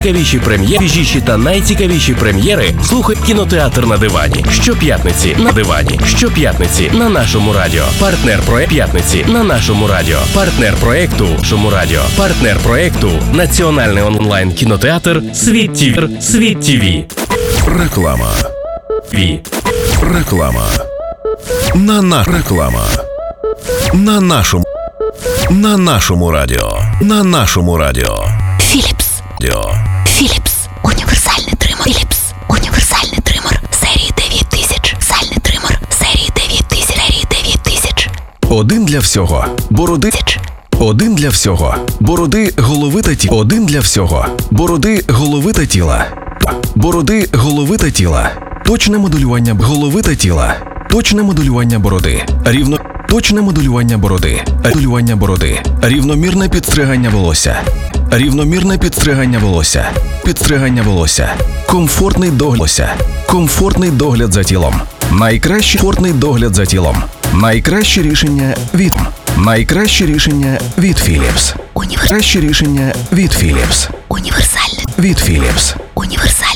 Найцікавіші прем'єри, свіжіші та найцікавіші прем'єри слухай кінотеатр на дивані. Щоп'ятниці на дивані. Щоп'ятниці на нашому радіо. Партнер проекту п'ятниці на нашому радіо. Партнер проекту нашому радіо. Партнер проекту Національний онлайн кінотеатр Світ ТІВІ. Світ ТІВІ. Реклама. Реклама. Реклама. На нашому радіо. На нашому радіо. Філіпс. Філіпс. Універсальний тример. Філіпс. Універсальний тример. Серії 9000. Сальний тример. Серії 9000. Серії 9000. Один для всього. Бороди. Один для всього. Бороди, голови та тіла. Один для всього. Бороди, голови та тіла. Бороди, голови та тіла. Точне моделювання голови та тіла. Точне моделювання бороди. Точне моделювання бороди. Моделювання бороди. Рівномірне підстригання волосся. Рівномірне підстригання волосся. Підстригання волосся. Комфортний догляд. Комфортний догляд за тілом. Найкращий комфортний догляд за тілом. Найкраще рішення від Philips. Найкраще рішення від Philips. Універсальний. Від Philips. Універсальний.